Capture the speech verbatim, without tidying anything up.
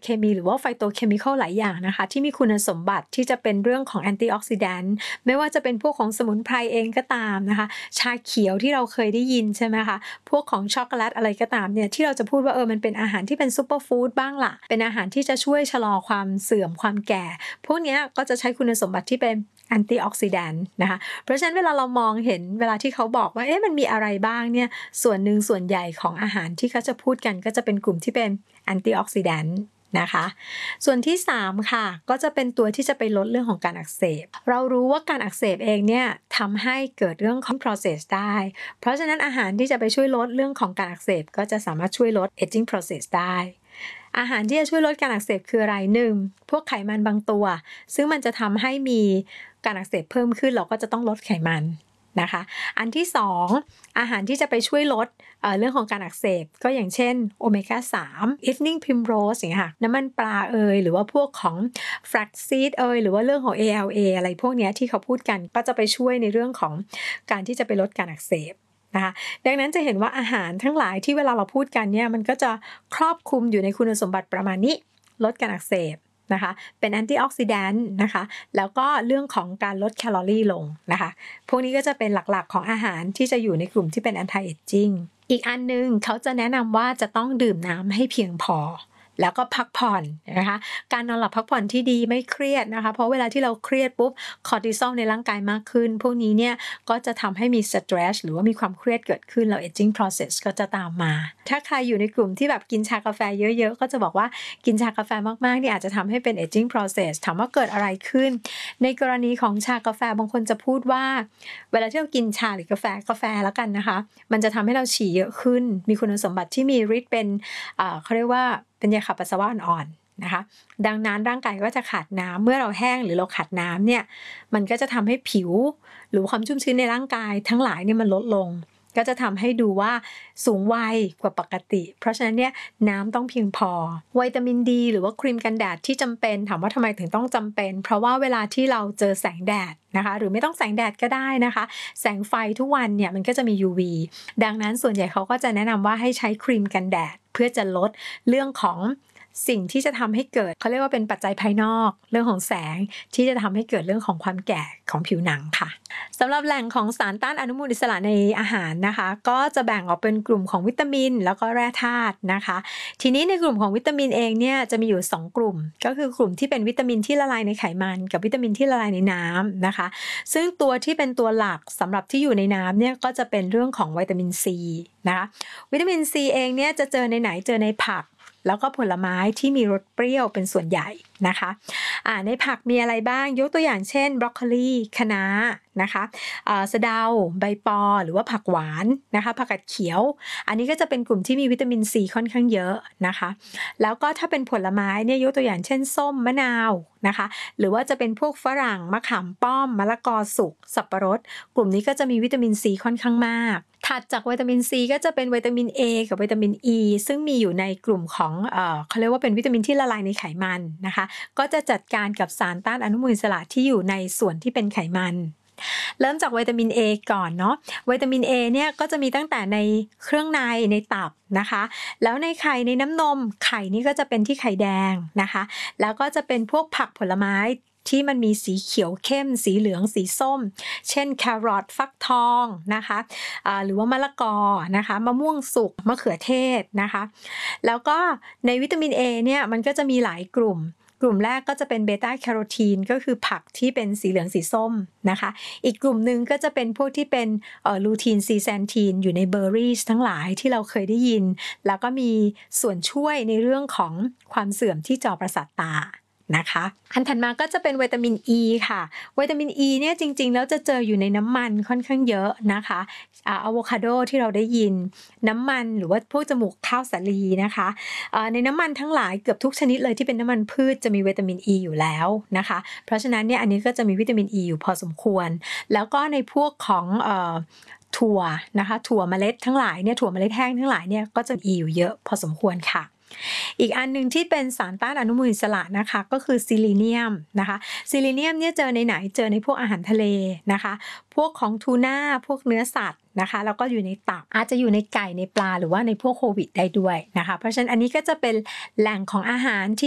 มีหรือว่าไฟโตเคมีคอลหลายอย่างนะคะที่มีคุณสมบัติที่จะเป็นเรื่องของแอนตี้ออกซิแดนต์ไม่ว่าจะเป็นพวกของสมุนไพรเองก็ตามนะคะชาเขียวที่เราเคยได้ยินใช่ไหมคะพวกของช็อกโกแลตอะไรก็ตามเนี่ยที่เราจะพูดว่าเออมันเป็นอาหารที่เป็นซูเปอร์ฟู้ดบ้างล่ะเป็นอาหารที่จะช่วยชะลอความเสื่อมความแก่พวกนี้ก็จะใช้คุณสมบัติที่เป็นแอนตี้ออกซิแดนต์นะคะเพราะฉะนั้นเวลาเรามองเห็นเวลาที่เขาบอกว่าเอ๊ะมันมีอะไรบ้างเนี่ยส่วนหนึ่งส่วนใหญ่ของอาหารที่เขาจะพูดกันก็จะเป็นกลุ่มที่เป็นแอนตี้ออกซิแดนต์นะคะส่วนที่สามค่ะก็จะเป็นตัวที่จะไปลดเรื่องของการอักเสบเรารู้ว่าการอักเสบเองเนี่ยทำให้เกิดเรื่องของ process ได้เพราะฉะนั้นอาหารที่จะไปช่วยลดเรื่องของการอักเสบก็จะสามารถช่วยลด aging process ได้อาหารที่จะช่วยลดการอักเสบคืออะไรหนึ่งพวกไขมันบางตัวซึ่งมันจะทำให้มีการอักเสบเพิ่มขึ้นเราก็จะต้องลดไขมันนะคะอันที่สองอาหารที่จะไปช่วยลด เอ่อ เรื่องของการอักเสบก็อย่างเช่นโอเมก้าสาม evening primrose อย่างเงี้ยค่ะน้ำมันปลาเอยหรือว่าพวกของ flaxseed เอยหรือว่าเรื่องของ เอ แอล เอ อะไรพวกเนี้ยที่เขาพูดกันก็จะไปช่วยในเรื่องของการที่จะไปลดการอักเสบนะคะดังนั้นจะเห็นว่าอาหารทั้งหลายที่เวลาเราพูดกันเนี่ยมันก็จะครอบคลุมอยู่ในคุณสมบัติประมาณนี้ลดการอักเสบนะคะเป็นแอนตี้ออกซิแดนต์นะคะแล้วก็เรื่องของการลดแคลอรี่ลงนะคะพวกนี้ก็จะเป็นหลักๆของอาหารที่จะอยู่ในกลุ่มที่เป็น anti aging อีกอันนึงเขาจะแนะนำว่าจะต้องดื่มน้ำให้เพียงพอแล้วก็พักผ่อนนะคะการนอนหลับพักผ่อนที่ดีไม่เครียดนะคะเพราะเวลาที่เราเครียดปุ๊บคอร์ติซอลในร่างกายมากขึ้นพวกนี้เนี่ยก็จะทำให้มีสเตรสหรือว่ามีความเครียดเกิดขึ้นแล้ว aging process ก็จะตามมาถ้าใครอยู่ในกลุ่มที่แบบกินชากาแฟเยอะๆก็จะบอกว่ากินชากาแฟมากๆเนี่ยอาจจะทำให้เป็น aging process ถามว่าเกิดอะไรขึ้นในกรณีของชากาแฟบางคนจะพูดว่าเวลาที่เรากินชาหรือกาแฟกาแฟแล้วกันนะคะมันจะทำให้เราฉี่เยอะขึ้นมีคุณสมบัติที่มีฤทธิ์เป็นเอ่อเขาเรียกว่าเป็นยาขับปัสสาวะอ่อนๆนะคะดังนั้นร่างกายก็จะขาดน้ำเมื่อเราแห้งหรือเราขาดน้ำเนี่ยมันก็จะทำให้ผิวหรือความชุ่มชื้นในร่างกายทั้งหลายเนี่ยมันลดลงก็จะทำให้ดูว่าสูงวัยกว่าปกติเพราะฉะนั้นเนี่ยน้ำต้องเพียงพอวิตามินดีหรือว่าครีมกันแดดที่จำเป็นถามว่าทำไมถึงต้องจำเป็นเพราะว่าเวลาที่เราเจอแสงแดดนะคะหรือไม่ต้องแสงแดดก็ได้นะคะแสงไฟทุกวันเนี่ยมันก็จะมี ยู วี ดังนั้นส่วนใหญ่เขาก็จะแนะนำว่าให้ใช้ครีมกันแดดเพื่อจะลดเรื่องของสิ่งที่จะทำให้เกิดเขาเรียกว่าเป็นปัจจัยภายนอกเรื่องของแสงที่จะทำให้เกิดเรื่องของความแก่ของผิวหนังค่ะสำหรับแหล่งของสารต้านอนุมูลอิสระในอาหารนะคะก็จะแบ่งออกเป็นกลุ่มของวิตามินแล้วก็แร่ธาตุนะคะทีนี้ในกลุ่มของวิตามินเองเนี่ยจะมีอยู่สองกลุ่มก็คือกลุ่มที่เป็นวิตามินที่ละลายในไขมันกับวิตามินที่ละลายในน้ำนะคะซึ่งตัวที่เป็นตัวหลักสำหรับที่อยู่ในน้ำเนี่ยก็จะเป็นเรื่องของวิตามินซีนะคะวิตามินซีเองเนี่ยจะเจอในไหนเจอในผักแล้วก็ผลไม้ที่มีรสเปรี้ยวเป็นส่วนใหญ่นะคะอ่าในผักมีอะไรบ้างยกตัวอย่างเช่นบรอกโคลีคะน้านะคะอ่าสะเดาใบปอหรือว่าผักหวานนะคะผักกาดเขียวอันนี้ก็จะเป็นกลุ่มที่มีวิตามินซีค่อนข้างเยอะนะคะแล้วก็ถ้าเป็นผลไม้เนี่ยยกตัวอย่างเช่นส้มมะนาวนะคะหรือว่าจะเป็นพวกฝรั่งมะขามป้อมมะละกอสุกสับปะรดกลุ่มนี้ก็จะมีวิตามินซีค่อนข้างมากถัดจากวิตามินซีก็จะเป็นวิตามิน A กับวิตามิน E ซึ่งมีอยู่ในกลุ่มของเอ่อเขาเรียกว่าเป็นวิตามินที่ละลายในไขมันนะคะก็จะจัดการกับสารต้านอนุมูลอิสระที่อยู่ในส่วนที่เป็นไขมันเริ่มจากวิตามิน A ก่อนเนาะวิตามิน A เนี่ยก็จะมีตั้งแต่ในเครื่องในในตับนะคะแล้วในไข่ในน้ำนมไข่นี่ก็จะเป็นที่ไข่แดงนะคะแล้วก็จะเป็นพวกผักผลไม้ที่มันมีสีเขียวเข้มสีเหลืองสีส้มเช่นแครอทฟักทองนะคะอ่าหรือว่ามะละกอนะคะมะม่วงสุกมะเขือเทศนะคะแล้วก็ในวิตามิน A เนี่ยมันก็จะมีหลายกลุ่มกลุ่มแรกก็จะเป็นเบต้าแคโรทีนก็คือผักที่เป็นสีเหลืองสีส้มนะคะอีกกลุ่มหนึ่งก็จะเป็นพวกที่เป็นเอ่อลูทีนซีแซนทีนอยู่ในเบอร์รี่ทั้งหลายที่เราเคยได้ยินแล้วก็มีส่วนช่วยในเรื่องของความเสื่อมที่จอประสาทตานะคะอันถัดมาก็จะเป็นวิตามิน E ค่ะวิตามิน E เนี่ยจริงๆแล้วจะเจออยู่ในน้ำมันค่อนข้างเยอะนะคะอ่าอะโวคาโดที่เราได้ยินน้ำมันหรือว่าพวกจมูกข้าวสาลีนะคะอ่าในน้ำมันทั้งหลายเกือบทุกชนิดเลยที่เป็นน้ำมันพืชจะมีวิตามิน E อยู่แล้วนะคะเพราะฉะนั้นเนี่ยอันนี้ก็จะมีวิตามิน E อยู่พอสมควรแล้วก็ในพวกของเอ่อถั่วนะคะถั่วเมล็ดทั้งหลายเนี่ยถั่วเมล็ดแห้งทั้งหลายเนี่ยก็จะมี E อยู่เยอะพอสมควรค่ะอีกอันนึงที่เป็นสารต้านอนุมูลอิสระนะคะก็คือซิลิเนียมนะคะซิลิเนียมเนี่ยเจอในไหนเจอในพวกอาหารทะเลนะคะพวกของทูน่าพวกเนื้อสัตว์นะคะแล้วก็อยู่ในตับอาจจะอยู่ในไก่ในปลาหรือว่าในพวกโควิดได้ด้วยนะคะเพราะฉะนั้นอันนี้ก็จะเป็นแหล่งของอาหารที่